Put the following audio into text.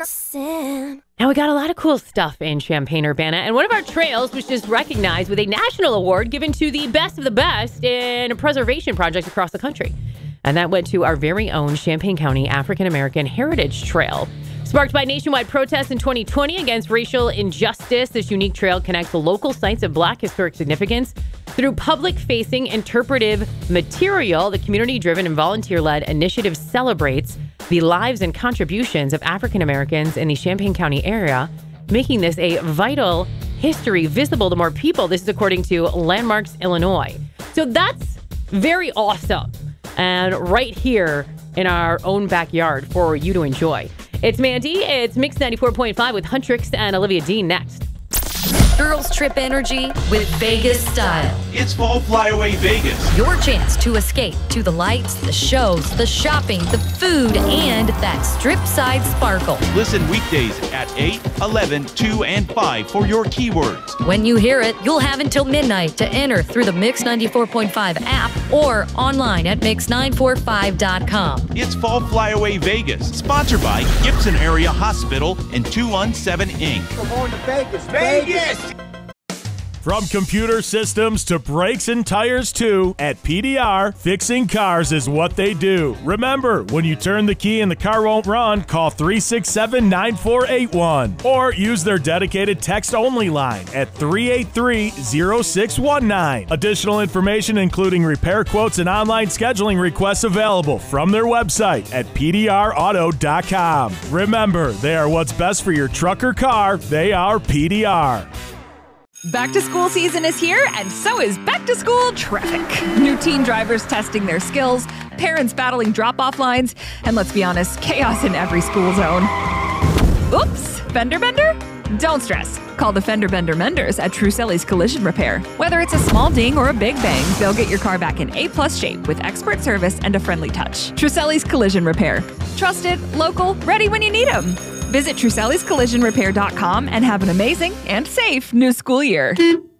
sin. Now, we got a lot of cool stuff in Champaign-Urbana, and one of our trails was just recognized with a national award given to the best of the best in preservation projects across the country. And that went to our very own Champaign County African American Heritage Trail. Sparked by nationwide protests in 2020 against racial injustice, this unique trail connects the local sites of Black historic significance through public-facing interpretive material. The community-driven and volunteer-led initiative celebrates the lives and contributions of African Americans in the Champaign County area, making this a vital history visible to more people. This is according to Landmarks Illinois. So that's very awesome, and right here in our own backyard for you to enjoy. It's Mandy. It's Mix 94.5 with Huntrix and Olivia Dean next. Girls Trip Energy with Vegas Style. It's Fall Flyaway Vegas. Your chance to escape to the lights, the shows, the shopping, the food, and that strip-side sparkle. Listen weekdays at 8, 11, 2, and 5 for your keywords. When you hear it, you'll have until midnight to enter through the Mix 94.5 app or online at mix945.com. It's Fall Flyaway Vegas, sponsored by Gibson Area Hospital and 217 Inc. We're going to Vegas. Vegas! From computer systems to brakes and tires too, at PDR, fixing cars is what they do. Remember, when you turn the key and the car won't run, call 367-9481 or use their dedicated text-only line at 383-0619. Additional information including repair quotes and online scheduling requests available from their website at pdrauto.com. Remember, they are what's best for your truck or car. They are PDR. Back to school season is here, and so is back to school traffic. New teen drivers testing their skills, parents battling drop-off lines, and let's be honest, chaos in every school zone. Oops, fender bender? Don't stress. Call the Fender Bender Menders at Truselli's Collision Repair. Whether it's a small ding or a big bang, they'll get your car back in A+ shape with expert service and a friendly touch. Truselli's Collision Repair. Trusted, local, ready when you need them. Visit Truselli'sCollisionRepair.com and have an amazing and safe new school year.